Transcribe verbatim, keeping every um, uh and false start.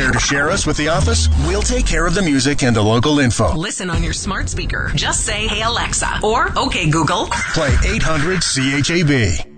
Care to share us with the office? We'll take care of the music and the local info. Listen on your smart speaker. Just say, "Hey Alexa," or "Okay Google." Play eight hundred C H A B.